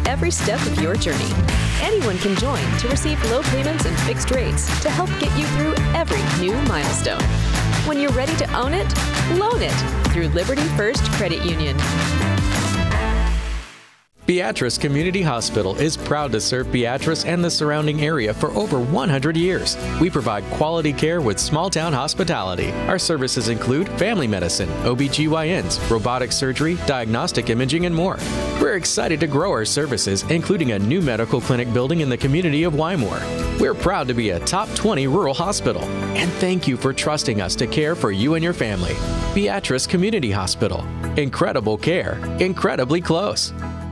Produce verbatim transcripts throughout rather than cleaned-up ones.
every step of your journey. Anyone can join to receive low payments and fixed rates to help get you through every new milestone. When you're ready to own it, loan it through Liberty First Credit Union. Beatrice Community Hospital is proud to serve Beatrice and the surrounding area for over one hundred years. We provide quality care with small-town hospitality. Our services include family medicine, O B G Y Ns, robotic surgery, diagnostic imaging, and more. We're excited to grow our services, including a new medical clinic building in the community of Wymore. We're proud to be a top twenty rural hospital. And thank you for trusting us to care for you and your family. Beatrice Community Hospital. Incredible care. Incredibly close.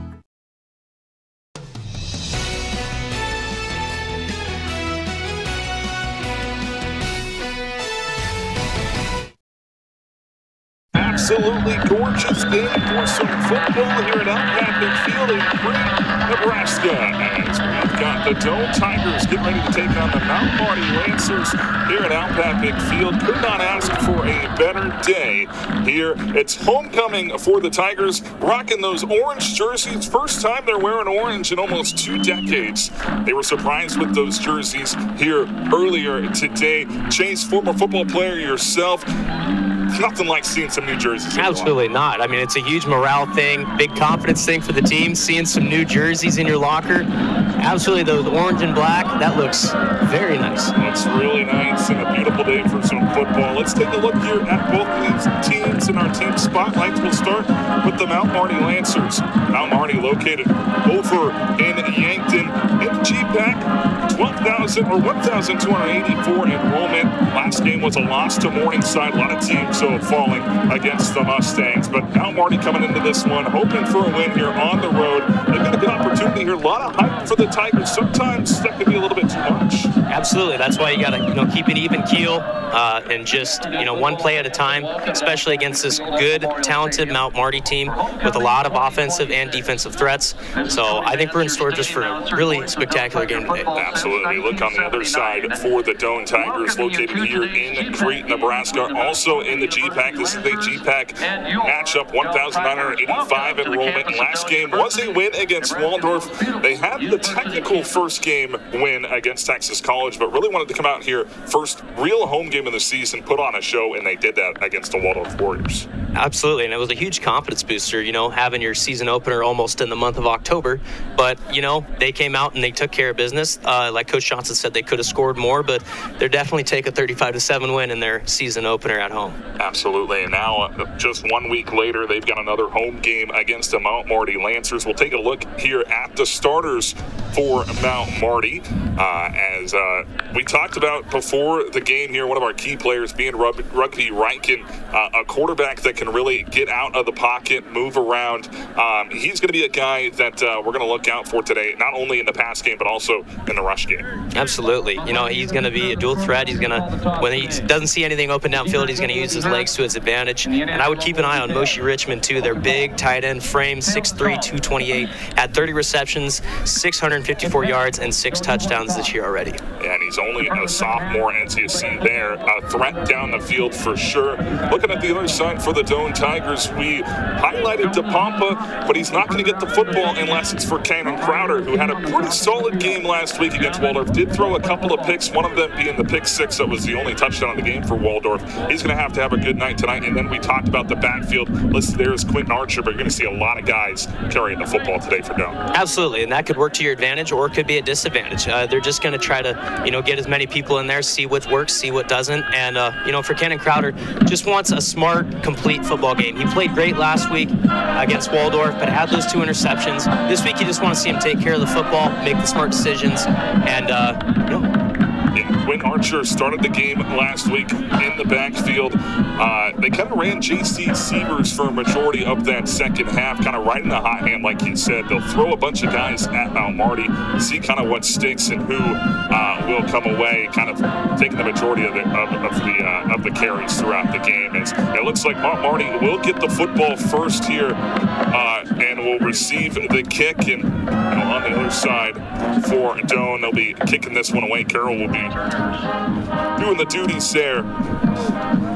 Absolutely gorgeous day for some football here at Outback Field in Crete, Nebraska, as we've got the Doane Tigers getting ready to take on the Mount Marty Lancers here at Outback Field. Could not ask for a better day here. It's homecoming for the Tigers, rocking those orange jerseys. First time they're wearing orange in almost two decades. They were surprised with those jerseys here earlier today. Chase, former football player yourself, nothing like seeing some new jerseys. Absolutely not. I mean, it's a huge morale thing, big confidence thing for the team, seeing some new jerseys in your locker. Absolutely, those orange and black, that looks very nice. It's really nice and a beautiful day for some football. Let's take a look here at both of these teams and our team spotlights. We'll start with the Mount Marty Lancers. Mount Marty located over in Yankton in G PAC, twelve thousand or one thousand two hundred eighty-four enrollment. Last game was a loss to Morningside. A lot of teams so falling against the Mustangs, but Mount Marty coming into this one hoping for a win here on the road. They've got a good opportunity here. A lot of hype for the Tigers. Sometimes that could be a little bit too much. Absolutely. That's why you got to, you know, keep an even keel uh, and just, you know, one play at a time, especially against this good, talented Mount Marty team with a lot of offensive and defensive threats. So I think we're in store just for a really spectacular game today. Absolutely. Look on the other side for the Doane Tigers, located here in Crete, Nebraska. Also in the G PAC. This is the G PAC matchup, one thousand nine hundred eighty-five enrollment. Last game was a win against Waldorf. They had the technical first game win against Texas College, but really wanted to come out here first real home game of the season, put on a show, and they did that against the Waldorf Warriors. Absolutely, and it was a huge confidence booster, you know, having your season opener almost in the month of October. But, you know, they came out and they took care of business. Uh, like Coach Johnson said, they could have scored more, but they're definitely take a thirty-five to seven win in their season opener at home. Absolutely, and now uh, just one week later, they've got another home game against the Mount Marty Lancers. We'll take a look here at the starters for Mount Marty. Uh, as uh, we talked about before the game here, one of our key players being Rug- Rugby Rankin, uh, a quarterback that can really get out of the pocket, move around. Um, he's going to be a guy that uh, we're going to look out for today, not only in the pass game, but also in the rush game. Absolutely. You know, he's going to be a dual threat. He's going to, when he doesn't see anything open downfield, he's going to use his legs to his advantage. And I would keep an eye on Moshe Richmond, too. Their big tight end frame, six three, two twenty-eight, had thirty receptions, six hundred fifty-four yards, and six touchdowns this year already. And he's only a sophomore, as you see there. A threat down the field for sure. Looking at the other side for the Doane Tigers, we highlighted DePompa, but he's not going to get the football unless it's for Cannon Crowder, who had a pretty solid game last week against Waldorf. Did throw a couple of picks, one of them being the pick six that was the only touchdown of the game for Waldorf. He's going to have to have a good night tonight. And then we talked about the backfield. Listed there is Quentin Archer, but you're going to see a lot of guys carrying the football today for Doane. Absolutely, and that could work to your advantage or it could be a disadvantage. Uh, they're just going to try to, you know, get as many people in there, see what works, see what doesn't. And, uh, you know, for Cannon Crowder, just wants a smart, complete football game. He played great last week against Waldorf, but had those two interceptions. This week, you just want to see him take care of the football, make the smart decisions, and, uh, you know, Quentin Archer started the game last week in the backfield. Uh, they kind of ran J C Sievers for a majority of that second half, kind of right in the hot hand, like you said. They'll throw a bunch of guys at Mount Marty, see kind of what sticks and who uh, will come away, kind of taking the majority of the of, of the uh, of the carries throughout the game. It's, it looks like Mount Marty will get the football first here uh, and will receive the kick. And you know, on the other side for Doane, they'll be kicking this one away. Carroll will be doing the duties there.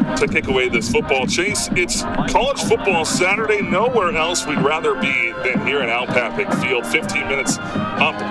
to kick away this football chase. It's college football Saturday. Nowhere else we'd rather be than here in Alpapig Field. fifteen minutes off the